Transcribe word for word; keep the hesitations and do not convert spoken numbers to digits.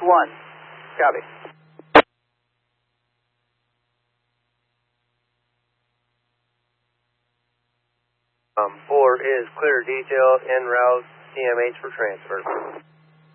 one. Copy. Um, four is clear detail en route C M H for transfer.